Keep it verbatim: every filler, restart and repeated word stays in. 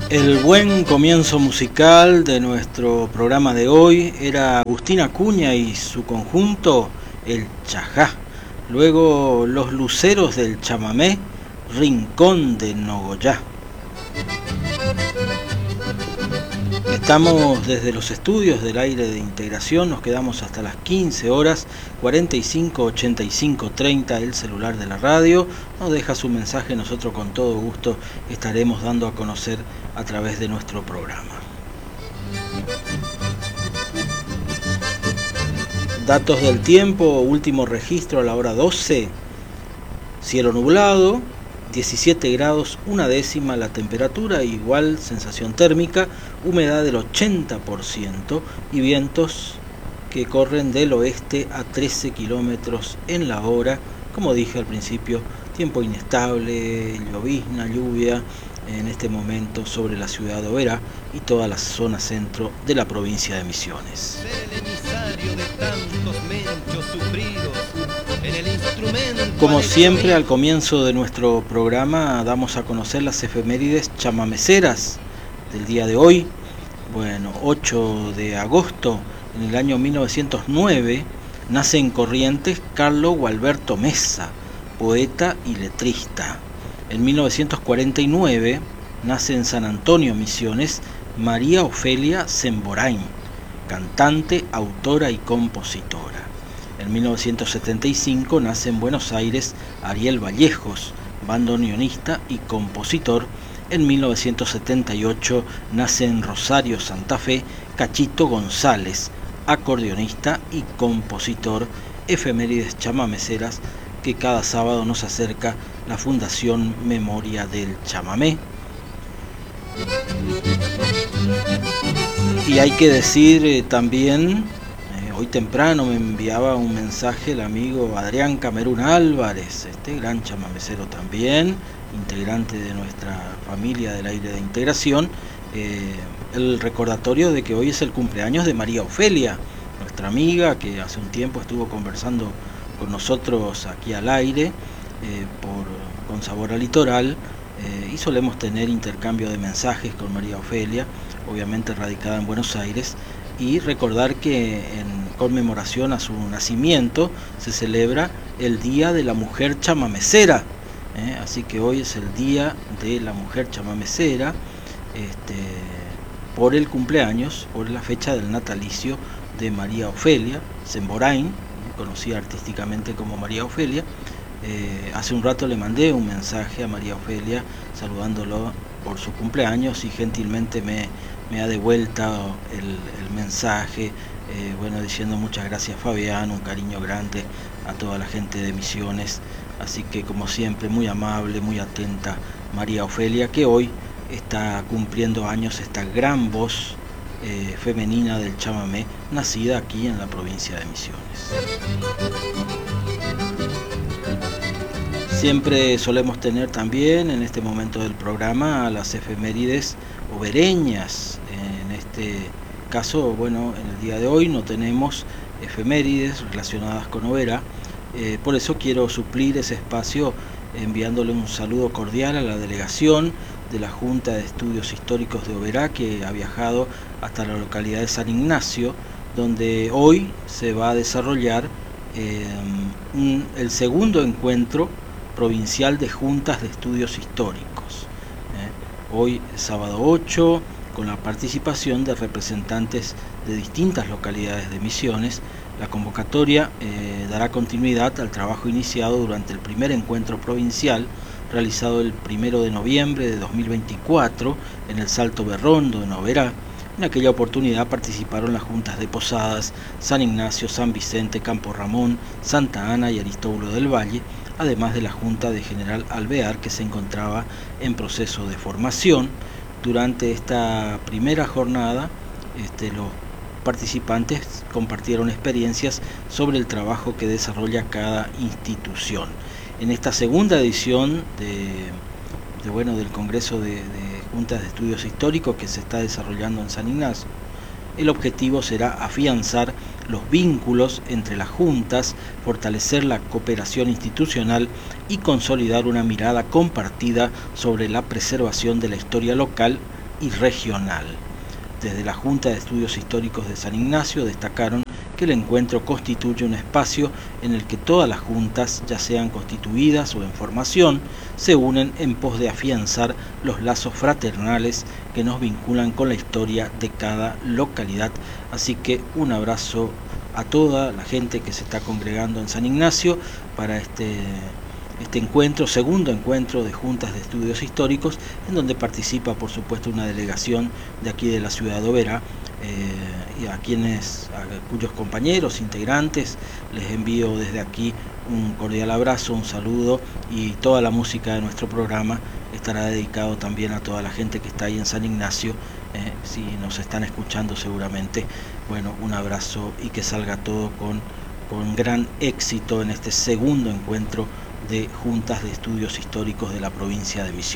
El buen comienzo musical de nuestro programa de hoy era Agustín Acuña y su conjunto El Chajá. Luego Los Luceros del Chamamé, Rincón de Nogoyá. Estamos desde los estudios del aire de integración, nos quedamos hasta las quince horas, cuarenta y cinco, ochenta y cinco, treinta, el celular de la radio. Nos deja su mensaje, nosotros con todo gusto estaremos dando a conocer a través de nuestro programa. Datos del tiempo, último registro a la hora doce, cielo nublado, diecisiete grados, una décima la temperatura, igual sensación térmica, humedad del ochenta por ciento y vientos que corren del oeste a trece kilómetros en la hora. Como dije al principio, tiempo inestable, llovizna, lluvia en este momento sobre la ciudad de Oberá y toda la zona centro de la provincia de Misiones. Como siempre, al comienzo de nuestro programa damos a conocer las efemérides chamameceras del día de hoy. Bueno, ocho de agosto, en el año mil novecientos nueve, nace en Corrientes Carlos Gualberto Mesa, poeta y letrista. En mil novecientos cuarenta y nueve nace en San Antonio, Misiones, María Ofelia Semborain, cantante, autora y compositora. En mil novecientos setenta y cinco nace en Buenos Aires Ariel Vallejos, bandoneonista y compositor. En mil novecientos setenta y ocho nace en Rosario, Santa Fe, Cachito González, acordeonista y compositor. Efemérides chamameceras que cada sábado nos acerca la Fundación Memoria del Chamamé. Y hay que decir eh, también, eh, hoy temprano me enviaba un mensaje el amigo Adrián Camerún Álvarez, este gran chamamecero también, integrante de nuestra familia del aire de integración, eh, el recordatorio de que hoy es el cumpleaños de María Ofelia, nuestra amiga que hace un tiempo estuvo conversando con nosotros aquí al aire eh, por, con Sabor a Litoral, eh, y solemos tener intercambio de mensajes con María Ofelia, obviamente radicada en Buenos Aires, y recordar que en conmemoración a su nacimiento se celebra el Día de la Mujer Chamamecera, eh, así que hoy es el Día de la Mujer Chamamecera, este, por el cumpleaños, por la fecha del natalicio de María Ofelia Semborain, conocida artísticamente como María Ofelia. Eh, hace un rato le mandé un mensaje a María Ofelia saludándolo por su cumpleaños y gentilmente me, me ha devuelto el, el mensaje, eh, bueno, diciendo muchas gracias Fabián, un cariño grande a toda la gente de Misiones. Así que como siempre, muy amable, muy atenta María Ofelia, que hoy está cumpliendo años, esta gran voz Eh, femenina del chamamé, nacida aquí en la provincia de Misiones. Siempre solemos tener también en este momento del programa las efemérides obereñas. En este caso, bueno, en el día de hoy no tenemos efemérides relacionadas con Oberá, eh, por eso quiero suplir ese espacio enviándole un saludo cordial a la delegación de la Junta de Estudios Históricos de Oberá, que ha viajado hasta la localidad de San Ignacio, donde hoy se va a desarrollar eh, un, el segundo encuentro provincial de juntas de estudios históricos. Eh, hoy, sábado ocho, con la participación de representantes de distintas localidades de Misiones. La convocatoria eh, dará continuidad al trabajo iniciado durante el primer encuentro provincial realizado el primero de noviembre de dos mil veinticuatro en el Salto Berrondo, en Oberá. En aquella oportunidad participaron las juntas de Posadas, San Ignacio, San Vicente, Campo Ramón, Santa Ana y Aristóbulo del Valle, además de la Junta de General Alvear, que se encontraba en proceso de formación. Durante esta primera jornada, este, los participantes compartieron experiencias sobre el trabajo que desarrolla cada institución. En esta segunda edición de, de, bueno, del Congreso de, de Juntas de Estudios Históricos que se está desarrollando en San Ignacio, el objetivo será afianzar los vínculos entre las juntas, fortalecer la cooperación institucional y consolidar una mirada compartida sobre la preservación de la historia local y regional. Desde la Junta de Estudios Históricos de San Ignacio destacaron que el encuentro constituye un espacio en el que todas las juntas, ya sean constituidas o en formación, se unen en pos de afianzar los lazos fraternales que nos vinculan con la historia de cada localidad. Así que un abrazo a toda la gente que se está congregando en San Ignacio para este este encuentro, segundo encuentro de juntas de estudios históricos, en donde participa por supuesto una delegación de aquí de la ciudad de Oberá, eh, y a quienes, a cuyos compañeros, integrantes, les envío desde aquí un cordial abrazo, un saludo, y toda la música de nuestro programa estará dedicado también a toda la gente que está ahí en San Ignacio, eh, si nos están escuchando seguramente. Bueno, un abrazo y que salga todo con, con gran éxito en este segundo encuentro de juntas de estudios históricos de la provincia de Misiones.